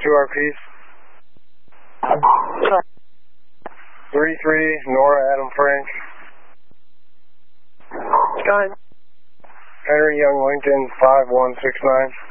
RPs. 33, Nora Adam Frank. Sky. Henry Young Lincoln 5169.